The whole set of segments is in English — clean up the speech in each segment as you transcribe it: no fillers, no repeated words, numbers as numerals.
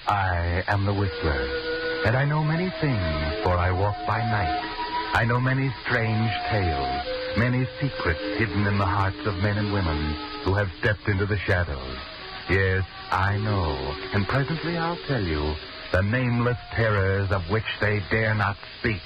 I am the Whistler, and I know many things, for I walk by night. I know many strange tales, many secrets hidden in the hearts of men and women who have stepped into the shadows. Yes, I know, and presently I'll tell you the nameless terrors of which they dare not speak.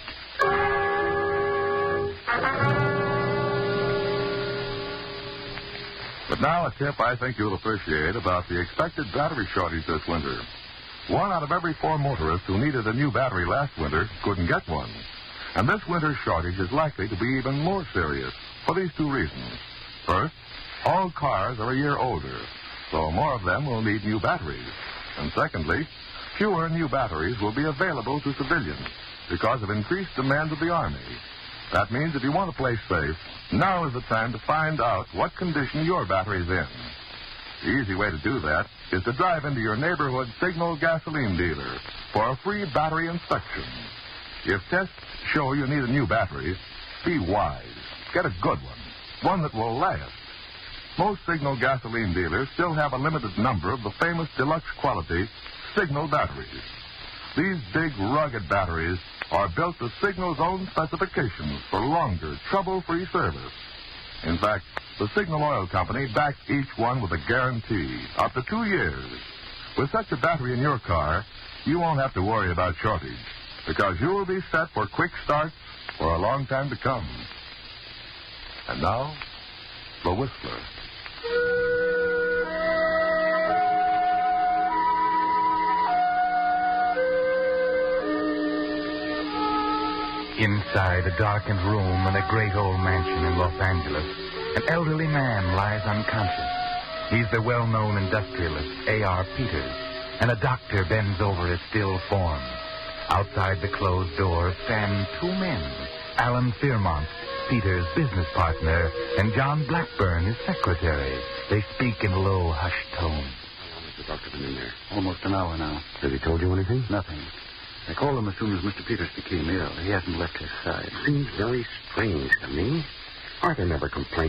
But now a tip I think you'll appreciate about the expected battery shortage this winter. 1 out of every 4 motorists who needed a new battery last winter couldn't get one. And this winter's shortage is likely to be even more serious for these 2 reasons. First, all cars are a year older, so more of them will need new batteries. And secondly, fewer new batteries will be available to civilians because of increased demands of the Army. That means if you want to play safe, now is the time to find out what condition your battery's in. The easy way to do that is to drive into your neighborhood Signal gasoline dealer for a free battery inspection. If tests show you need a new battery, be wise. Get a good one that will last. Most Signal gasoline dealers still have a limited number of the famous deluxe quality Signal batteries. These big, rugged batteries are built to Signal's own specifications for longer, trouble-free service. In fact, the Signal Oil Company backs each one with a guarantee, up to 2 years. With such a battery in your car, you won't have to worry about shortage, because you will be set for quick starts for a long time to come. And now, the Whistler. Inside a darkened room in a great old mansion in Los Angeles, an elderly man lies unconscious. He's the well-known industrialist, A.R. Peters, and a doctor bends over his still form. Outside the closed door stand 2 men, Alan Fairmont, Peters' business partner, and John Blackburn, his secretary. They speak in a low, hushed tone. How long has the doctor been in there? Almost an hour now. Has he told you anything? Nothing. I called him as soon as Mr. Peters became ill. He hasn't left his side. Seems very strange to me. Arthur never complained